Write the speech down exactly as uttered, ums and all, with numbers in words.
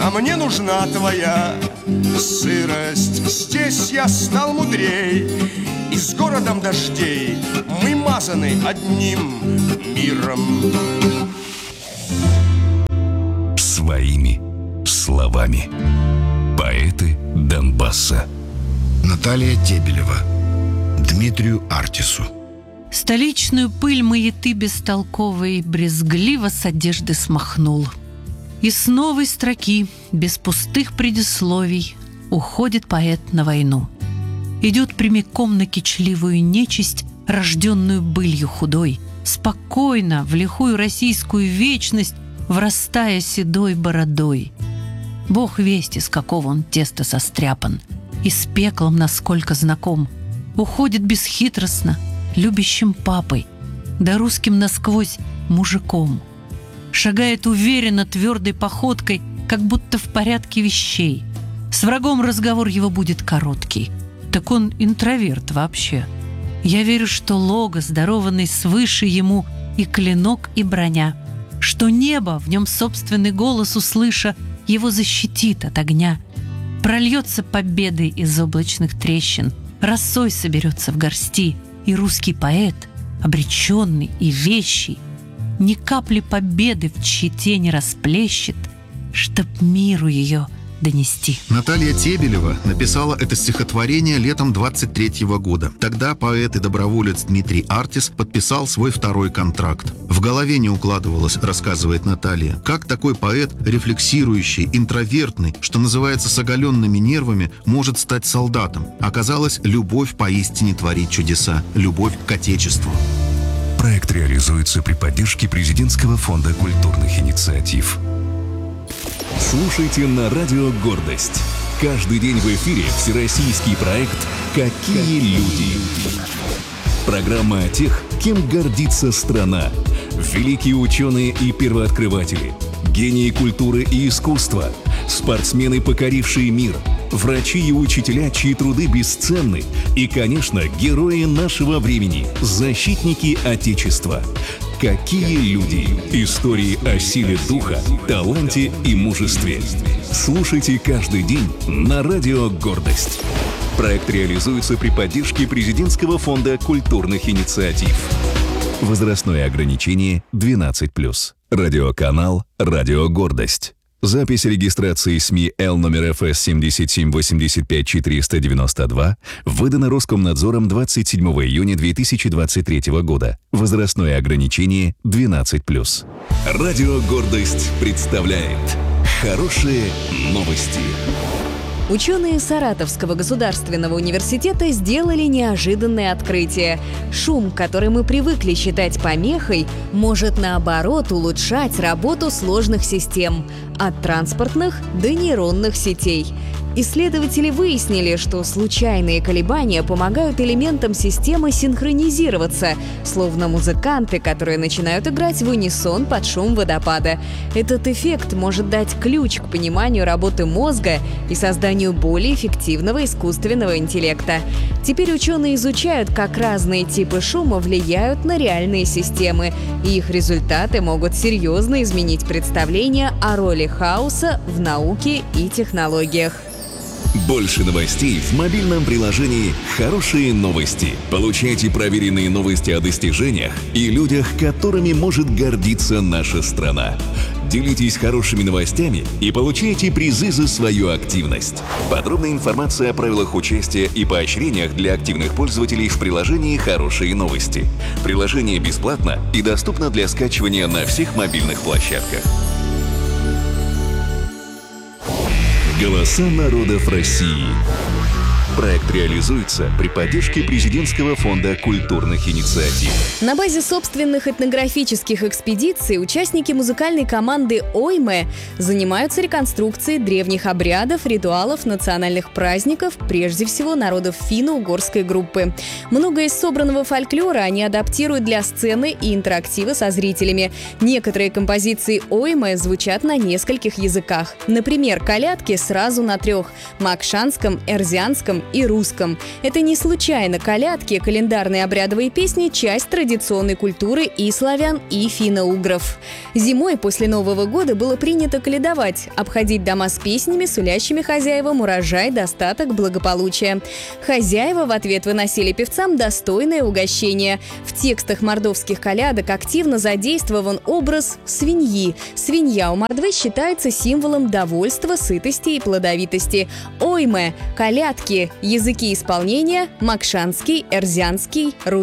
а мне нужна твоя сырость. Здесь я стал мудрей, и с городом дождей мы мазаны одним миром. Своими словами. Поэты Донбасса. Наталья Тебелева. Дмитрию Артису. Столичную пыль маяты бестолковой брезгливо с одежды смахнул. И с новой строки, без пустых предисловий, уходит поэт на войну. Идет прямиком на кичливую нечисть, рожденную былью худой, спокойно в лихую российскую вечность, врастая седой бородой. Бог весть, из какого он теста состряпан, и с пеклом насколько знаком. Уходит бесхитростно, любящим папой, да русским насквозь мужиком. Шагает уверенно, твердой походкой, как будто в порядке вещей. С врагом разговор его будет короткий. Так он интроверт вообще. Я верю, что логос, дарованный свыше ему, и клинок, и броня, что небо, в нем собственный голос услыша, его защитит от огня. Прольется победой из облачных трещин, росой соберется в горсти, и русский поэт, обреченный и вещий, ни капли победы в чите не расплещет, чтоб миру ее донести. Наталья Тебелева написала это стихотворение летом двадцать третьего года. Тогда поэт и доброволец Дмитрий Артис подписал свой второй контракт. В голове не укладывалось, рассказывает Наталья, как такой поэт, рефлексирующий, интровертный, что называется, с оголенными нервами, может стать солдатом. Оказалось, любовь поистине творит чудеса. Любовь к Отечеству. Проект реализуется при поддержке Президентского фонда культурных инициатив. Слушайте на радио «Гордость». Каждый день в эфире всероссийский проект «Какие люди». Программа о тех, кем гордится страна. Великие ученые и первооткрыватели, гении культуры и искусства, спортсмены, покорившие мир, врачи и учителя, чьи труды бесценны, и, конечно, герои нашего времени, защитники Отечества. Какие люди? Истории о силе духа, таланте и мужестве. Слушайте каждый день на радио «Гордость». Проект реализуется при поддержке Президентского фонда культурных инициатив. Возрастное ограничение двенадцать плюс. Радиоканал «Радио Гордость». Запись регистрации СМИ Л номер Эф Эс семь семь восемь пять четыре девять два выдана Роскомнадзором двадцать седьмого июня две тысячи двадцать третьего года. Возрастное ограничение двенадцать плюс. Радио «Гордость» представляет хорошие новости. Ученые Саратовского государственного университета сделали неожиданное открытие. Шум, который мы привыкли считать помехой, может наоборот улучшать работу сложных систем, от транспортных до нейронных сетей. Исследователи выяснили, что случайные колебания помогают элементам системы синхронизироваться, словно музыканты, которые начинают играть в унисон под шум водопада. Этот эффект может дать ключ к пониманию работы мозга и созданию более эффективного искусственного интеллекта. Теперь ученые изучают, как разные типы шума влияют на реальные системы, и их результаты могут серьезно изменить представление о роли хаоса в науке и технологиях. Больше новостей в мобильном приложении «Хорошие новости». Получайте проверенные новости о достижениях и людях, которыми может гордиться наша страна. Делитесь хорошими новостями и получайте призы за свою активность. Подробная информация о правилах участия и поощрениях для активных пользователей в приложении «Хорошие новости». Приложение бесплатно и доступно для скачивания на всех мобильных площадках. Голоса народов России. Проект реализуется при поддержке Президентского фонда культурных инициатив. На базе собственных этнографических экспедиций участники музыкальной команды «Ойме» занимаются реконструкцией древних обрядов, ритуалов, национальных праздников, прежде всего народов финно-угорской группы. Многое из собранного фольклора они адаптируют для сцены и интерактива со зрителями. Некоторые композиции «Ойме» звучат на нескольких языках. Например, колядки сразу на трех – макшанском, эрзианском славянском и русском. Это не случайно. Колядки, календарные обрядовые песни – часть традиционной культуры и славян, и финно-угров. Зимой после Нового года было принято колядовать, обходить дома с песнями, сулящими хозяевам урожай, достаток, благополучие. Хозяева в ответ выносили певцам достойное угощение. В текстах мордовских колядок активно задействован образ свиньи. Свинья у мордвы считается символом довольства, сытости и плодовитости. Ойме – колядки, языки исполнения – макшанский, эрзянский, русский.